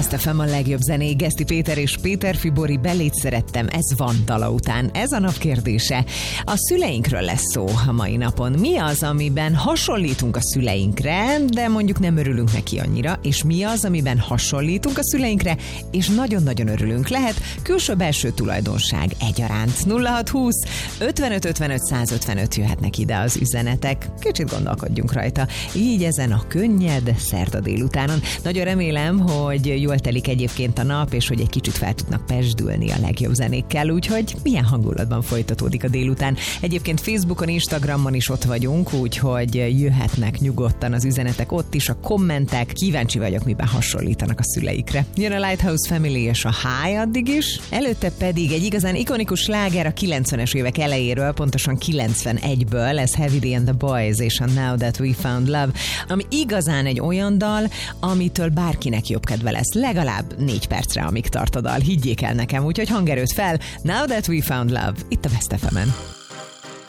Best FM, a legjobb zenék. Geszti Péter és Péter Fibori, Belét szerettem, ez van dala után. Ez a nap kérdése. A szüleinkről lesz szó a mai napon. Mi az, amiben hasonlítunk a szüleinkre, de mondjuk nem örülünk neki annyira, és mi az, amiben hasonlítunk a szüleinkre, és nagyon-nagyon örülünk? Lehet külső-belső tulajdonság egyaránt. 0620 55 55 155 jöhetnek ide az üzenetek. Kicsit gondolkodjunk rajta. Így ezen a könnyed szerda délutánon. Nagyon remélem, hogy jól telik egyébként a nap, és hogy egy kicsit fel tudnak pesdülni a legjobb zenékkel, úgyhogy milyen hangulatban folytatódik a délután. Egyébként Facebookon, Instagramon is ott vagyunk, úgyhogy jöhetnek nyugodtan az üzenetek ott is, a kommentek. Kíváncsi vagyok, miben hasonlítanak a szüleikre. Jön a Lighthouse Family és a High addig is. Előtte pedig egy igazán ikonikus sláger a 90-es évek elejéről, pontosan 91-ből, ez Heavy D and the Boys és a Now That We Found Love, ami igazán egy olyan dal, amitől bárkinek jobb kedve lesz. Legalább 4 percre, amíg tart a dal. Higgyék el nekem, úgyhogy hangerőt fel. Now That We Found Love, itt a Best FM-en.